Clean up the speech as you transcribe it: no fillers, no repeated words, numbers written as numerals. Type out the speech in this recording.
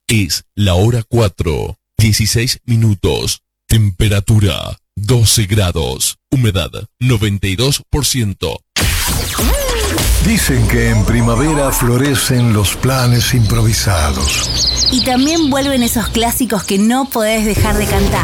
Es la hora 4, 16 minutos. Temperatura 12 grados. Humedad 92%. Dicen que en primavera florecen los planes improvisados. Y también vuelven esos clásicos que no podés dejar de cantar.